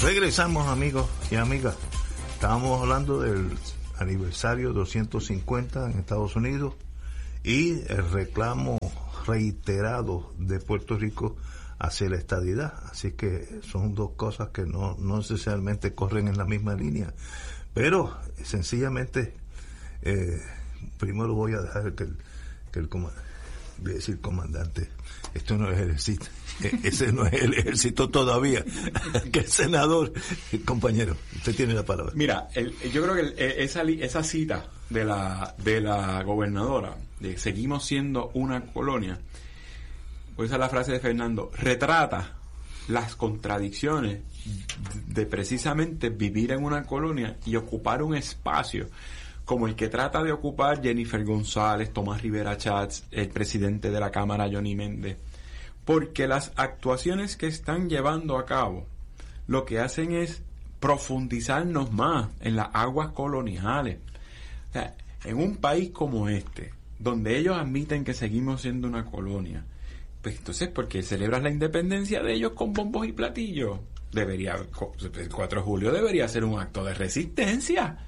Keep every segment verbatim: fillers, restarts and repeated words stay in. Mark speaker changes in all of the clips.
Speaker 1: Regresamos, amigos y amigas. Estábamos hablando del aniversario doscientos cincuenta en Estados Unidos y el reclamo reiterado de Puerto Rico hacia la estadidad. Así que son dos cosas que no, no necesariamente corren en la misma línea. Pero sencillamente, eh, primero voy a dejar que el, que el comandante, voy a decir comandante, esto no es el ejército, ese no es el ejército todavía, que el senador, compañero, usted tiene la palabra.
Speaker 2: Mira, el, yo creo que el, esa, esa cita de la, de la gobernadora, de seguimos siendo una colonia, pues esa es la frase de Fernando, retrata las contradicciones de precisamente vivir en una colonia y ocupar un espacio como el que trata de ocupar Jennifer González, Tomás Rivera Chats, el presidente de la Cámara, Johnny Méndez, porque las actuaciones que están llevando a cabo lo que hacen es profundizarnos más en las aguas coloniales. O sea, en un país como este, donde ellos admiten que seguimos siendo una colonia, pues entonces, ¿por qué celebras la independencia de ellos con bombos y platillos? Debería, el cuatro de julio debería ser un acto de resistencia,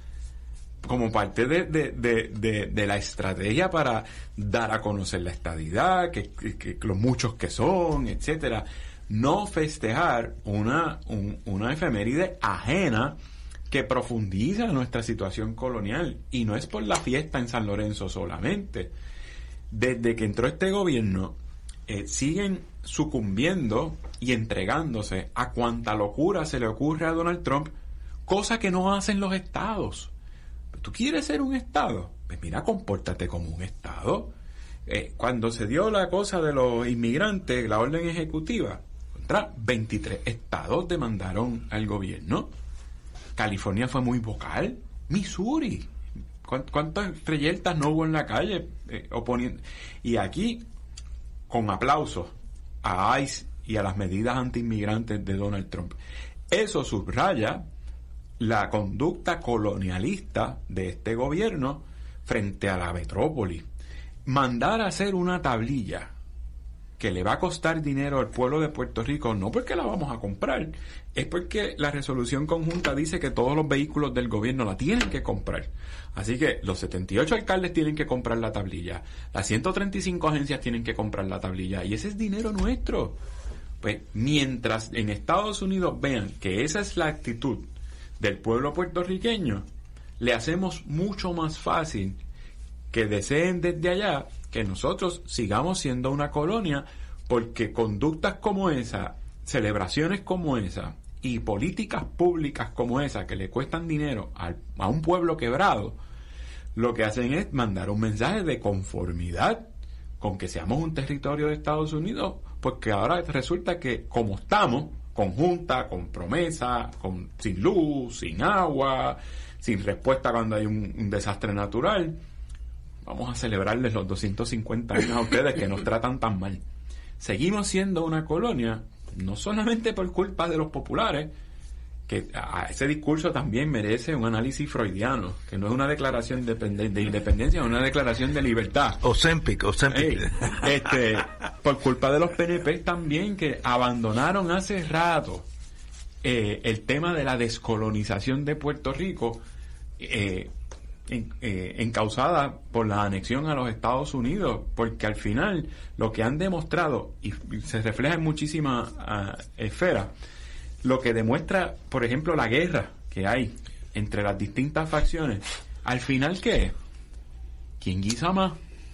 Speaker 2: como parte de, de, de, de, de la estrategia para dar a conocer la estadidad, que, que, que los muchos que son, etcétera. No festejar una, un, una efeméride ajena que profundiza nuestra situación colonial. Y no es por la fiesta en San Lorenzo solamente. Desde que entró este gobierno, eh, siguen sucumbiendo y entregándose a cuanta locura se le ocurre a Donald Trump, cosa que no hacen los estados. ¿Tú quieres ser un estado? Pues mira, compórtate como un estado. Eh, cuando se dio la cosa de los inmigrantes, la orden ejecutiva, contra veintitrés estados demandaron al gobierno. California fue muy vocal. Missouri, ¿cuántas reyertas no hubo en la calle eh, oponiendo? Y aquí, con aplausos a ICE y a las medidas antiinmigrantes de Donald Trump. Eso subraya la conducta colonialista de este gobierno frente a la metrópoli. Mandar a hacer una tablilla que le va a costar dinero al pueblo de Puerto Rico, no porque la vamos a comprar, es porque la resolución conjunta dice que todos los vehículos del gobierno la tienen que comprar. Así que los setenta y ocho alcaldes tienen que comprar la tablilla, las ciento treinta y cinco agencias tienen que comprar la tablilla, y ese es dinero nuestro. Pues mientras en Estados Unidos vean que esa es la actitud del pueblo puertorriqueño, le hacemos mucho más fácil que deseen desde allá que nosotros sigamos siendo una colonia, porque conductas como esa, celebraciones como esa y políticas públicas como esa que le cuestan dinero a, a un pueblo quebrado, lo que hacen es mandar un mensaje de conformidad con que seamos un territorio de Estados Unidos, porque ahora resulta que como estamos, con junta, con promesa, con, sin luz, sin agua, sin respuesta cuando hay un, un desastre natural, vamos a celebrarles los doscientos cincuenta años a ustedes que nos tratan tan mal. Seguimos siendo una colonia, no solamente por culpa de los populares, que a ese discurso también merece un análisis freudiano, que no es una declaración de, de independencia, es una declaración de libertad.
Speaker 1: Ozempic, Ozempic.
Speaker 2: Hey, este, por culpa de los P N P también, que abandonaron hace rato eh, el tema de la descolonización de Puerto Rico, eh, en, eh, encausada por la anexión a los Estados Unidos, porque al final lo que han demostrado, y, y se refleja en muchísimas uh, esferas, lo que demuestra, por ejemplo, la guerra que hay entre las distintas facciones, al final, ¿qué es? ¿Quién guisa más?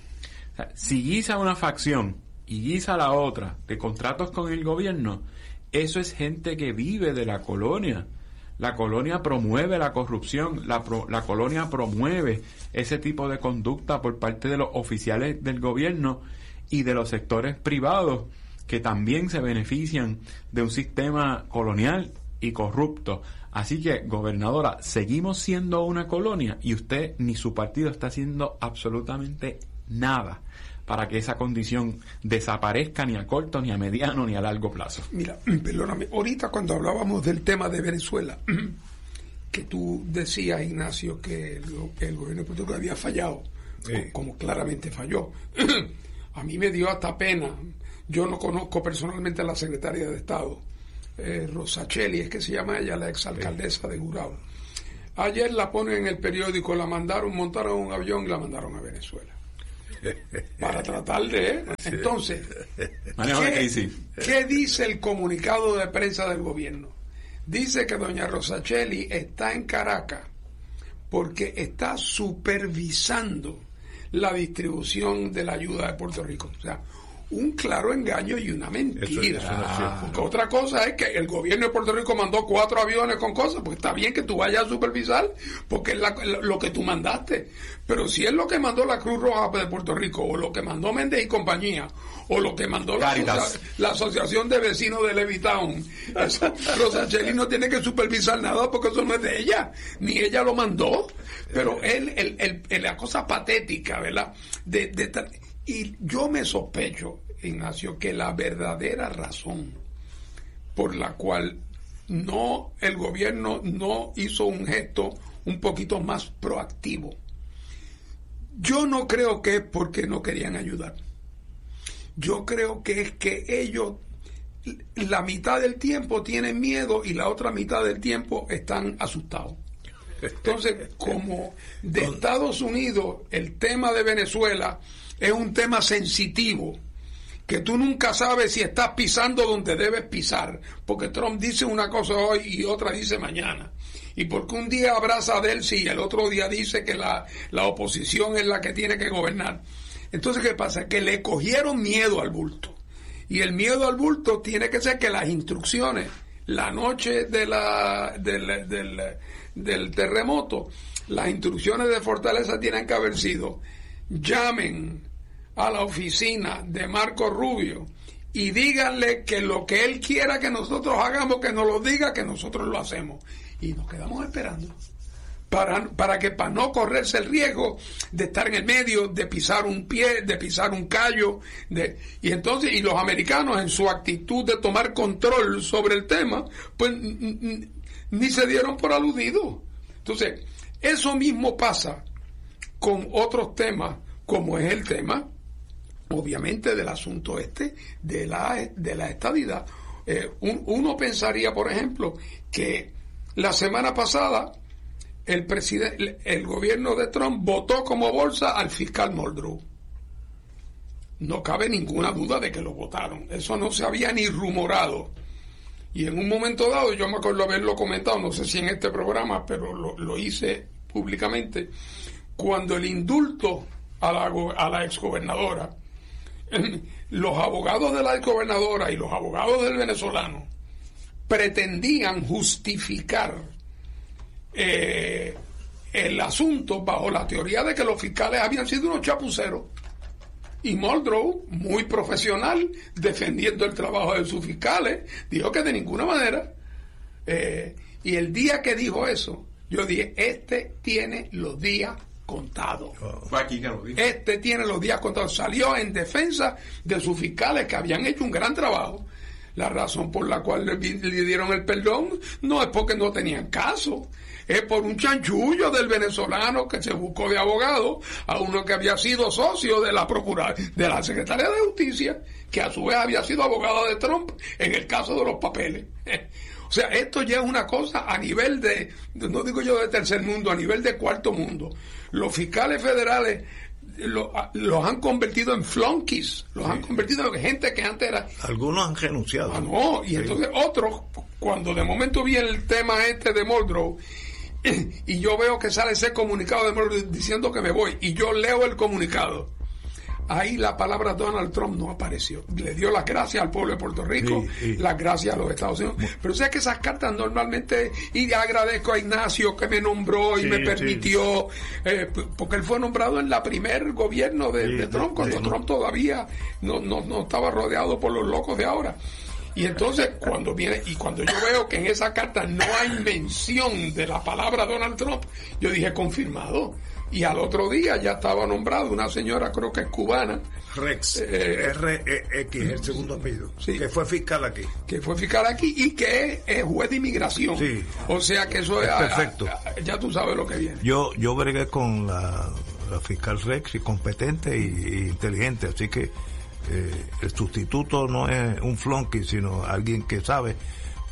Speaker 2: O sea, si guisa una facción y guisa la otra de contratos con el gobierno, eso es gente que vive de la colonia. La colonia promueve la corrupción, la, pro, la colonia promueve ese tipo de conducta por parte de los oficiales del gobierno y de los sectores privados, que también se benefician de un sistema colonial y corrupto. Así que, gobernadora, seguimos siendo una colonia y usted ni su partido está haciendo absolutamente nada para que esa condición desaparezca ni a corto, ni a mediano, ni a largo plazo.
Speaker 3: Mira, perdóname, ahorita cuando hablábamos del tema de Venezuela, que tú decías, Ignacio, que el, el gobierno de Puerto Rico había fallado, sí, como, como claramente falló. A mí me dio hasta pena. Yo no conozco personalmente a la secretaria de Estado, eh, Rosachelli, es que se llama ella, la exalcaldesa de Gurabo. Ayer la ponen en el periódico, la mandaron, montaron un avión y la mandaron a Venezuela. Para tratar de... Entonces, ¿qué, ¿qué dice el comunicado de prensa del gobierno? Dice que doña Rosachelli está en Caracas porque está supervisando la distribución de la ayuda de Puerto Rico. O sea, un claro engaño y una mentira. Eso, eso no es cierto, porque ¿no? Otra cosa es que el gobierno de Puerto Rico mandó cuatro aviones con cosas, pues está bien que tú vayas a supervisar, porque es la, lo que tú mandaste. Pero si es lo que mandó la Cruz Roja de Puerto Rico, o lo que mandó Méndez y compañía, o lo que mandó la, asocia, la Asociación de Vecinos de Levittown, eso, Rosachelli no tiene que supervisar nada porque eso no es de ella, ni ella lo mandó. Pero él, el, el, el, la cosa patética, ¿verdad? De, de, y yo me sospecho, Ignacio, que la verdadera razón por la cual no el gobierno no hizo un gesto un poquito más proactivo, yo no creo que es porque no querían ayudar. Yo creo que es que ellos la mitad del tiempo tienen miedo y la otra mitad del tiempo están asustados. Entonces, como de Estados Unidos el tema de Venezuela es un tema sensitivo, que tú nunca sabes si estás pisando donde debes pisar, porque Trump dice una cosa hoy y otra dice mañana, y porque un día abraza a Delcy y el otro día dice que la, la oposición es la que tiene que gobernar. Entonces, ¿qué pasa? Que le cogieron miedo al bulto, y el miedo al bulto tiene que ser que las instrucciones la noche de la del, del, del terremoto, las instrucciones de Fortaleza tienen que haber sido: llamen a la oficina de Marco Rubio y díganle que lo que él quiera que nosotros hagamos, que nos lo diga, que nosotros lo hacemos. Y nos quedamos esperando para, para que para no correrse el riesgo de estar en el medio, de pisar un pie, de pisar un callo, de, y entonces, y los americanos en su actitud de tomar control sobre el tema, pues n- n- ni se dieron por aludidos. Entonces, eso mismo pasa con otros temas, como es el tema, obviamente, del asunto este de la de la estadidad. Eh, un, uno pensaría, por ejemplo, que la semana pasada el presidente, el gobierno de Trump votó como bolsa al fiscal Muldrow. No cabe ninguna duda de que lo votaron. Eso no se había ni rumorado. Y en un momento dado, yo me acuerdo haberlo comentado, no sé si en este programa, pero lo, lo hice públicamente, cuando el indulto a la, a la exgobernadora, los abogados de la exgobernadora y los abogados del venezolano pretendían justificar eh, el asunto bajo la teoría de que los fiscales habían sido unos chapuceros, y Muldrow, muy profesional, defendiendo el trabajo de sus fiscales, dijo que de ninguna manera. Eh, y el día que dijo eso, yo dije, este tiene los días contados.
Speaker 2: Fue aquí que lo dijo.
Speaker 3: Este tiene los días contados. Salió en defensa de sus fiscales que habían hecho un gran trabajo. La razón por la cual le, le dieron el perdón no es porque no tenían caso, es por un chanchullo del venezolano que se buscó de abogado a uno que había sido socio de la procura, de la Secretaría de Justicia, que a su vez había sido abogado de Trump en el caso de los papeles. O sea, esto ya es una cosa a nivel de, no digo yo de tercer mundo, a nivel de cuarto mundo. Los fiscales federales Lo, los han convertido en flunkies, los sí. han convertido en gente que antes era...
Speaker 1: Algunos han renunciado.
Speaker 3: Ah, no, y sí. Entonces otros, cuando de momento vi el tema este de Muldrow, y yo veo que sale ese comunicado de Muldrow diciendo que me voy, y yo leo el comunicado, ahí la palabra Donald Trump no apareció. Le dio las gracias al pueblo de Puerto Rico, sí, sí. las gracias a los Estados Unidos. Pero sé que esas cartas normalmente, y agradezco a Ignacio que me nombró y sí, me permitió, sí. eh, porque él fue nombrado en la primer gobierno de, sí, de Trump, cuando sí, Trump no. todavía no, no, no estaba rodeado por los locos de ahora. Y entonces, cuando viene, y cuando yo veo que en esa carta no hay mención de la palabra Donald Trump, yo dije, confirmado. Y al otro día ya estaba nombrado una señora, creo que es cubana.
Speaker 1: Rex, eh, R E X, el segundo apellido.
Speaker 3: Sí,
Speaker 1: que fue fiscal aquí.
Speaker 3: Que fue fiscal aquí y que es, es juez de inmigración.
Speaker 1: Sí.
Speaker 3: O sea que eso es...
Speaker 1: es perfecto.
Speaker 3: A, a, ya tú sabes lo que viene.
Speaker 1: Yo yo bregué con la, la fiscal Rex, y competente y, y inteligente, así que eh, el sustituto no es un flunky, sino alguien que sabe.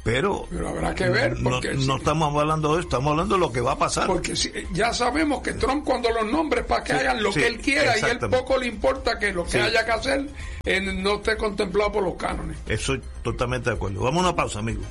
Speaker 1: Pero,
Speaker 3: pero habrá que ver, porque
Speaker 1: no,
Speaker 3: si,
Speaker 1: no estamos hablando de eso, estamos hablando de lo que va a pasar.
Speaker 3: Porque si, ya sabemos que Trump, cuando los nombres para que sí, hagan lo sí, que él quiera, y él poco le importa que lo que sí. haya que hacer eh, no esté contemplado por los cánones.
Speaker 1: Estoy totalmente de acuerdo. Vamos a una pausa, amigos.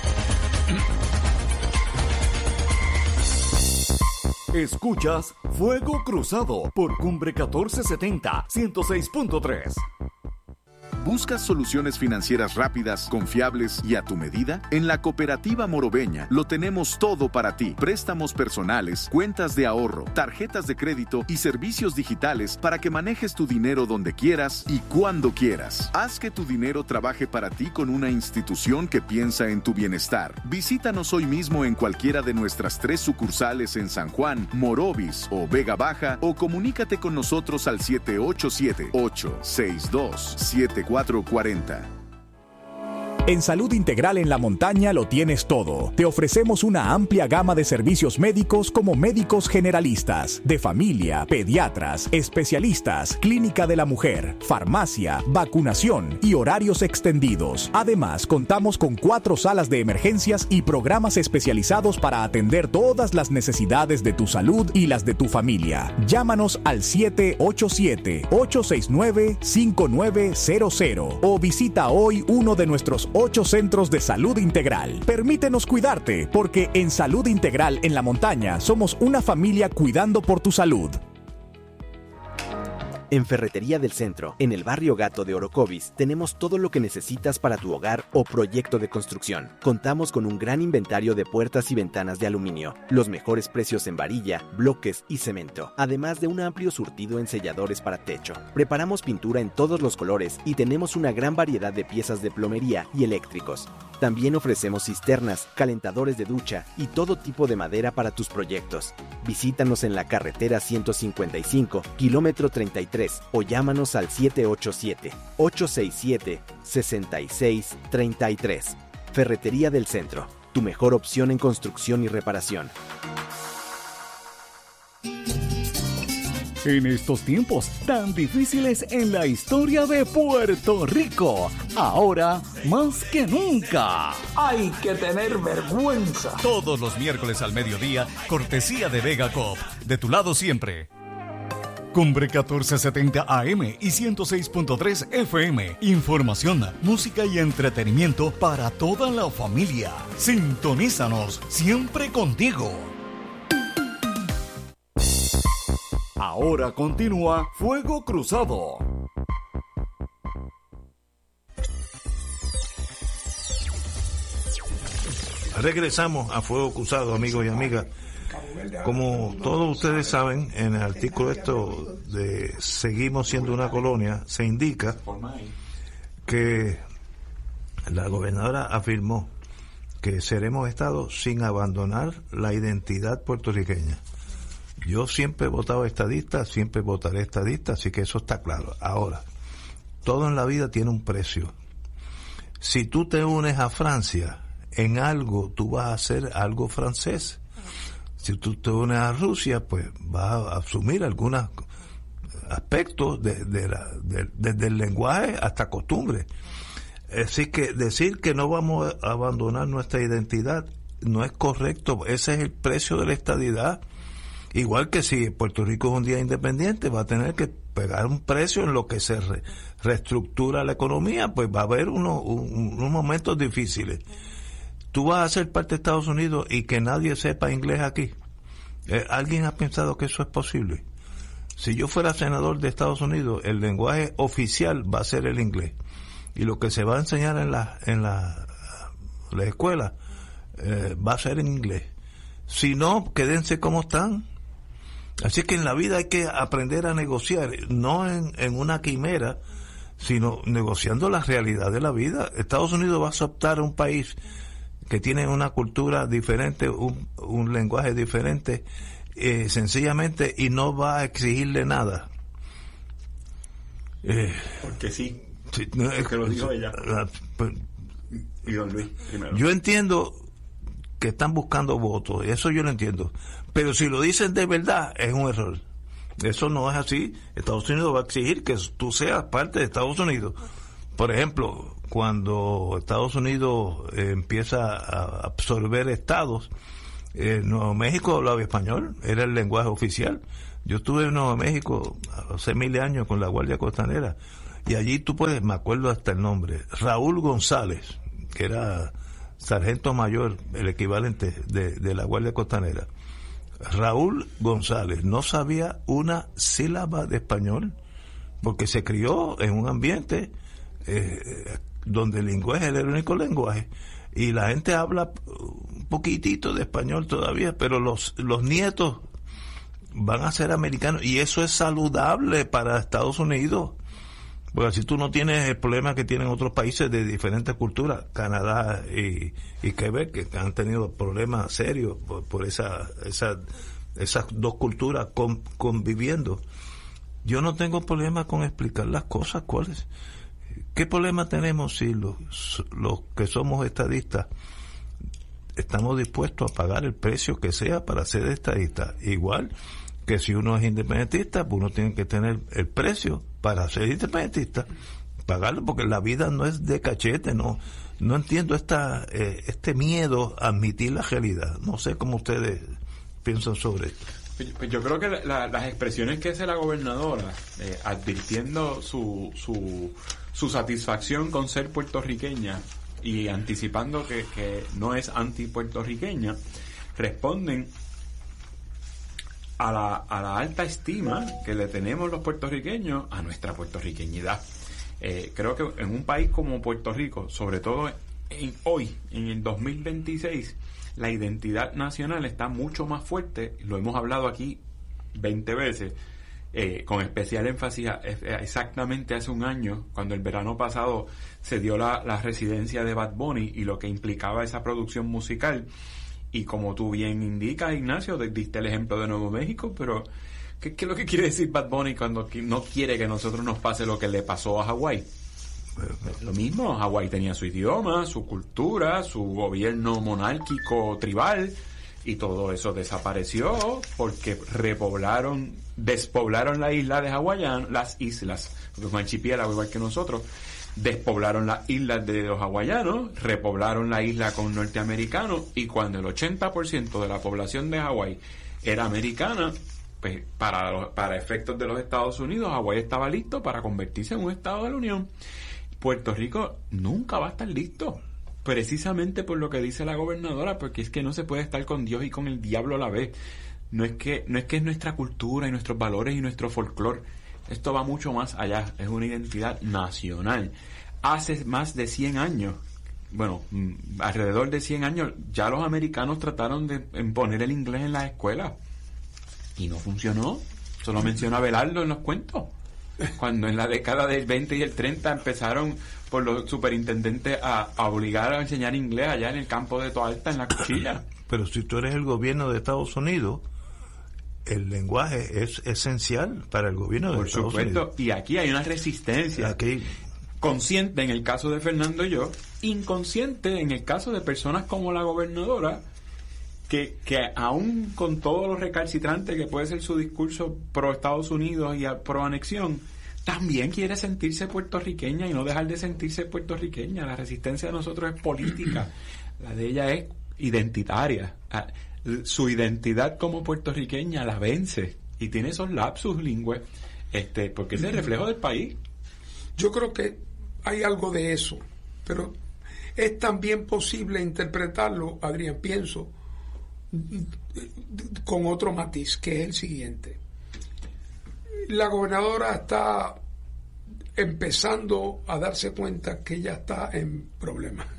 Speaker 4: Escuchas Fuego Cruzado por Cumbre catorce setenta, ciento seis punto tres.
Speaker 5: ¿Buscas soluciones financieras rápidas, confiables y a tu medida? En la Cooperativa Morobeña lo tenemos todo para ti. Préstamos personales, cuentas de ahorro, tarjetas de crédito y servicios digitales para que manejes tu dinero donde quieras y cuando quieras. Haz que tu dinero trabaje para ti con una institución que piensa en tu bienestar. Visítanos hoy mismo en cualquiera de nuestras tres sucursales en San Juan, Morovis o Vega Baja, o comunícate con nosotros al siete ocho siete, ocho seis dos, siete cuatro cuatro cero.
Speaker 6: En Salud Integral en la Montaña lo tienes todo. Te ofrecemos una amplia gama de servicios médicos como médicos generalistas, de familia, pediatras, especialistas, clínica de la mujer, farmacia, vacunación y horarios extendidos. Además, contamos con cuatro salas de emergencias y programas especializados para atender todas las necesidades de tu salud y las de tu familia. Llámanos al siete ocho siete, ocho seis nueve, cinco nueve cero cero o visita hoy uno de nuestros ocho centros de salud integral. Permítenos cuidarte, porque en Salud Integral en la Montaña somos una familia cuidando por tu salud.
Speaker 7: En Ferretería del Centro, en el barrio Gato de Orocovis, tenemos todo lo que necesitas para tu hogar o proyecto de construcción. Contamos con un gran inventario de puertas y ventanas de aluminio, los mejores precios en varilla, bloques y cemento, además de un amplio surtido en selladores para techo. Preparamos pintura en todos los colores y tenemos una gran variedad de piezas de plomería y eléctricos. También ofrecemos cisternas, calentadores de ducha y todo tipo de madera para tus proyectos. Visítanos en la carretera ciento cincuenta y cinco, kilómetro treinta y tres, o llámanos al siete ocho siete, ocho seis siete, seis seis tres tres. Ferretería del Centro, tu mejor opción en construcción y reparación.
Speaker 4: En estos tiempos tan difíciles en la historia de Puerto Rico, ahora más que nunca,
Speaker 8: hay que tener vergüenza.
Speaker 4: Todos los miércoles al mediodía, cortesía de Vega Coop, de tu lado siempre. Cumbre catorce setenta A M y ciento seis punto tres F M. Información, música y entretenimiento para toda la familia. Sintonízanos, siempre contigo. Ahora continúa Fuego Cruzado.
Speaker 1: Regresamos a Fuego Cruzado, amigos y amigas. Como todos ustedes saben, en el artículo esto de Seguimos siendo una colonia, se indica que la gobernadora afirmó que seremos Estado sin abandonar la identidad puertorriqueña. Yo siempre he votado estadista, siempre votaré estadista, así que eso está claro. Ahora, todo en la vida tiene un precio. Si tú te unes a Francia, en algo tú vas a hacer algo francés. Si tú te unes a Rusia, pues vas a asumir algunos aspectos de, de la, de, desde el lenguaje hasta costumbres. Así que decir que no vamos a abandonar nuestra identidad no es correcto. Ese es el precio de la estadidad. Igual que si Puerto Rico es un día independiente, va a tener que pegar un precio en lo que se re, reestructura la economía, pues va a haber unos, un, unos momentos difíciles. Tú vas a ser parte de Estados Unidos y que nadie sepa inglés aquí. Eh, ¿Alguien ha pensado que eso es posible? Si yo fuera senador de Estados Unidos, el lenguaje oficial va a ser el inglés. Y lo que se va a enseñar en la, en la, la escuela eh, va a ser en inglés. Si no, quédense como están. Así que en la vida hay que aprender a negociar, no en, en una quimera, sino negociando la realidad de la vida. Estados Unidos va a aceptar un país que tiene una cultura diferente, un, un lenguaje diferente, eh, sencillamente, y no va a exigirle nada.
Speaker 2: Eh, Porque sí,
Speaker 1: sí no,
Speaker 2: es que lo dijo ella.
Speaker 1: La, pues,
Speaker 2: y don Luis, primero.
Speaker 1: Yo entiendo que están buscando votos, eso yo lo entiendo, pero si lo dicen de verdad es un error. Eso no es así. Estados Unidos va a exigir que tú seas parte de Estados Unidos, por ejemplo, cuando Estados Unidos eh, empieza a absorber estados, eh, Nuevo México hablaba español, era el lenguaje oficial. Yo estuve en Nuevo México hace mil años con la Guardia Costanera, y allí tú puedes, me acuerdo hasta el nombre, Raúl González, que era sargento mayor, el equivalente de, de la Guardia Costanera. Raúl González no sabía una sílaba de español, porque se crió en un ambiente eh, donde el lenguaje era el único lenguaje, y la gente habla un poquitito de español todavía, pero los, los nietos van a ser americanos, y eso es saludable para Estados Unidos, porque así tú no tienes el problema que tienen otros países de diferentes culturas, Canadá y, y Quebec, que han tenido problemas serios por, por esa, esa, esas dos culturas con, conviviendo. Yo no tengo problema con explicar las cosas. ¿Cuáles? ¿Qué problema tenemos si los, los que somos estadistas estamos dispuestos a pagar el precio que sea para ser estadistas? Igual que si uno es independentista, pues uno tiene que tener el precio para ser independentista, pagarlo, porque la vida no es de cachete. No no entiendo esta eh, este miedo a admitir la realidad. No sé cómo ustedes piensan sobre esto.
Speaker 2: Pues yo creo que la, las expresiones que hace la gobernadora, eh, advirtiendo su, su su satisfacción con ser puertorriqueña y anticipando que, que no es anti-puertorriqueña, responden a la, a la alta estima que le tenemos los puertorriqueños a nuestra puertorriqueñidad. Eh, creo que en un país como Puerto Rico, sobre todo en, hoy, en el dos mil veintiséis, la identidad nacional está mucho más fuerte, lo hemos hablado aquí veinte veces, eh, con especial énfasis a, a, exactamente hace un año, cuando el verano pasado se dio la, la residencia de Bad Bunny y lo que implicaba esa producción musical. Y como tú bien indicas, Ignacio, diste el ejemplo de Nuevo México, pero ¿qué, qué es lo que quiere decir Bad Bunny cuando no quiere que nosotros nos pase lo que le pasó a Hawái? Lo mismo, Hawái tenía su idioma, su cultura, su gobierno monárquico tribal, y todo eso desapareció porque repoblaron, despoblaron la isla de Hawái, las islas, porque es un archipiélago igual que nosotros. Despoblaron las islas de los hawaianos, repoblaron la isla con norteamericanos, y cuando el ochenta por ciento de la población de Hawái era americana, pues para, los, para efectos de los Estados Unidos, Hawái estaba listo para convertirse en un estado de la Unión. Puerto Rico nunca va a estar listo, precisamente por lo que dice la gobernadora, porque es que no se puede estar con Dios y con el diablo a la vez. No es que, no es que es nuestra cultura y nuestros valores y nuestro folclore. Esto va mucho más allá, es una identidad nacional. Hace más de cien años, bueno, alrededor de cien años, ya los americanos trataron de imponer el inglés en las escuelas y no funcionó. Solo menciona Belardo en los cuentos. Cuando en la década del veinte y el treinta empezaron por los superintendentes a, a obligar a enseñar inglés allá en el campo de Toalta, en la Cuchilla.
Speaker 1: Pero si tú eres el gobierno de Estados Unidos, el lenguaje es esencial para el gobierno de
Speaker 2: Por
Speaker 1: Estados
Speaker 2: supuesto,
Speaker 1: Unidos.
Speaker 2: Y aquí hay una resistencia.
Speaker 1: Aquí,
Speaker 2: consciente en el caso de Fernando y yo, inconsciente en el caso de personas como la gobernadora, que, que aún con todo lo recalcitrante que puede ser su discurso pro Estados Unidos y a, pro anexión, también quiere sentirse puertorriqueña y no dejar de sentirse puertorriqueña. La resistencia de nosotros es política, la de ella es identitaria. Su identidad como puertorriqueña la vence y tiene esos lapsus lingües, este, porque es el reflejo del país.
Speaker 3: Yo creo que hay algo de eso, pero es también posible interpretarlo, Adrián, pienso, con otro matiz, que es el siguiente. La gobernadora está empezando a darse cuenta que ella está en problemas.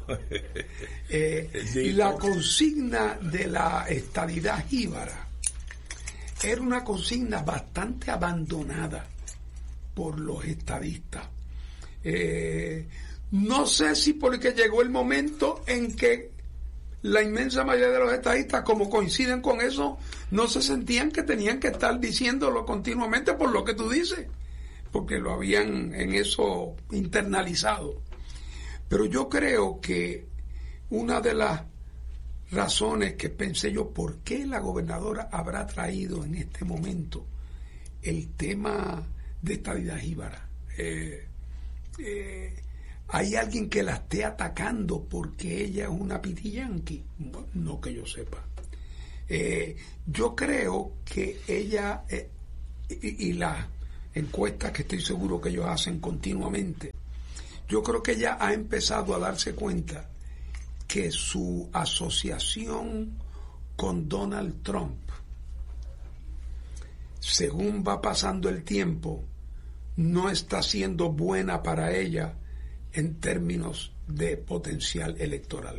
Speaker 3: Eh, sí, la consigna de la estadidad jíbara era una consigna bastante abandonada por los estadistas. Eh, no sé si porque llegó el momento en que la inmensa mayoría de los estadistas, como coinciden con eso, no se sentían que tenían que estar diciéndolo continuamente por lo que tú dices, porque lo habían en eso internalizado. Pero yo creo que una de las razones que pensé yo, ¿por qué la gobernadora habrá traído en este momento el tema de estadidad jíbara? Eh, eh, hay alguien que la esté atacando porque ella es una pitiyanqui. Bueno, no que yo sepa. Eh, yo creo que ella eh, y, y las encuestas que estoy seguro que ellos hacen continuamente, yo creo que ella ha empezado a darse cuenta que su asociación con Donald Trump, según va pasando el tiempo, no está siendo buena para ella en términos de potencial electoral.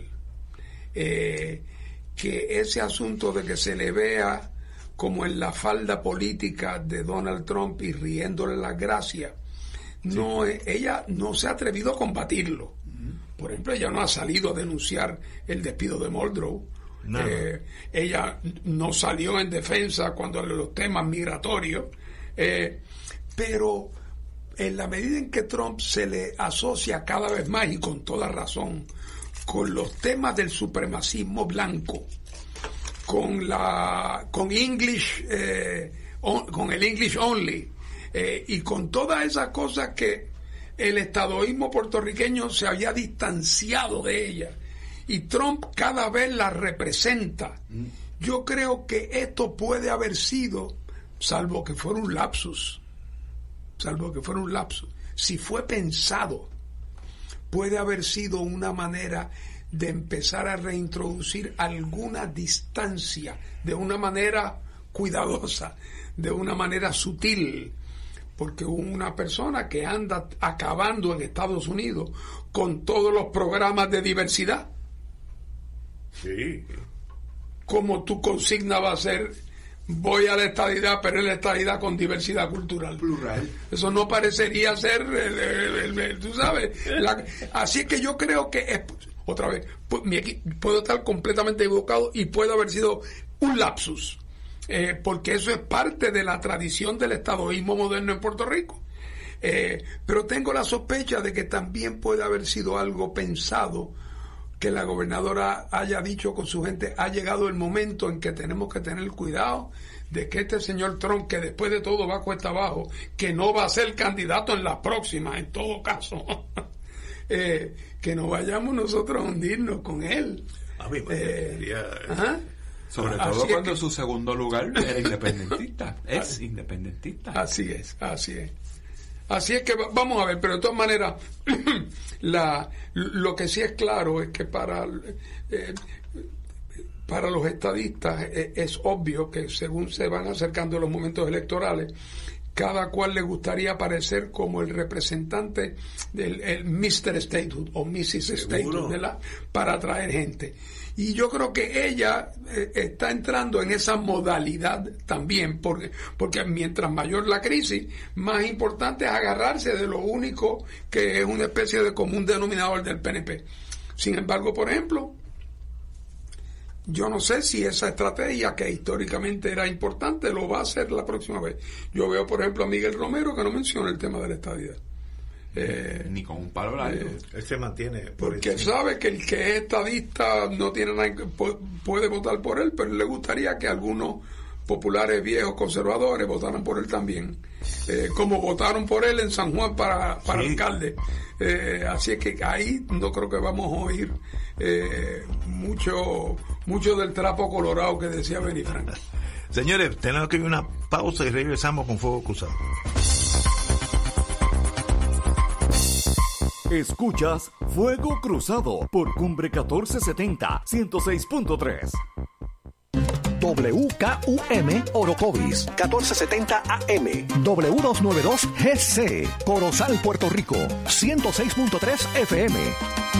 Speaker 3: Eh, que ese asunto de que se le vea como en la falda política de Donald Trump y riéndole las gracias, no, sí. ella no se ha atrevido a combatirlo. Por ejemplo, ella no ha salido a denunciar el despido de Muldrow. Eh, ella no salió en defensa cuando los temas migratorios. Eh, pero en la medida en que Trump se le asocia cada vez más, y con toda razón, con los temas del supremacismo blanco, con la con English, eh, on, con el English only, eh, y con todas esas cosas que el estadoísmo puertorriqueño se había distanciado de ella, y Trump cada vez la representa. Mm. Yo creo que esto puede haber sido, salvo que fuera un lapsus, salvo que fuera un lapsus, si fue pensado, puede haber sido una manera de empezar a reintroducir alguna distancia de una manera cuidadosa, de una manera sutil, porque una persona que anda acabando en Estados Unidos con todos los programas de diversidad,
Speaker 1: sí,
Speaker 3: como tu consigna va a ser: voy a la estadidad, pero es la estadidad con diversidad cultural.
Speaker 2: Plural.
Speaker 3: Eso no parecería ser, el, el, el, el, tú sabes. La, así es que yo creo que, es, otra vez, mi equipo, puedo estar completamente equivocado y puede haber sido un lapsus, eh, porque eso es parte de la tradición del estadoísmo moderno en Puerto Rico. Eh, pero tengo la sospecha de que también puede haber sido algo pensado, que la gobernadora haya dicho con su gente: ha llegado el momento en que tenemos que tener cuidado de que este señor Trump, que después de todo va cuesta abajo, que no va a ser candidato en las próximas, en todo caso, eh, que no vayamos nosotros a hundirnos con él.
Speaker 1: A mí me
Speaker 3: eh, ¿ajá?
Speaker 2: Sobre todo así cuando es que, su segundo lugar era independentista, es independentista.
Speaker 3: Así es, así es. Así es que vamos a ver, pero de todas maneras, la, lo que sí es claro es que para, eh, para los estadistas eh, es obvio que según se van acercando los momentos electorales, cada cual le gustaría aparecer como el representante del el mister Statehood o missus Statehood, ¿verdad? Para atraer gente. Y yo creo que ella eh, está entrando en esa modalidad también, porque, porque mientras mayor la crisis, más importante es agarrarse de lo único que es una especie de común denominador del P N P. Sin embargo, por ejemplo, yo no sé si esa estrategia, que históricamente era importante, lo va a hacer la próxima vez. Yo veo, por ejemplo, a Miguel Romero, que no menciona el tema de la estadidad. Eh,
Speaker 2: Ni con un palo largo.
Speaker 1: Eh, él se mantiene. Por
Speaker 3: porque él sabe que el que es estadista no tiene nada, puede votar por él, pero le gustaría que algunos populares viejos conservadores votaran por él también, eh, como votaron por él en San Juan para, para sí. alcalde. Eh, así es que ahí no creo que vamos a oír eh, mucho, mucho del trapo colorado que decía Benny Frank.
Speaker 1: Señores, tenemos que ir a una pausa y regresamos con Fuego Cruzado.
Speaker 4: Escuchas Fuego Cruzado por Cumbre catorce setenta, ciento seis punto tres.
Speaker 9: W K U M Orocovis, catorce setenta A M, W doscientos noventa y dos G C, Corozal, Puerto Rico, ciento seis punto tres F M.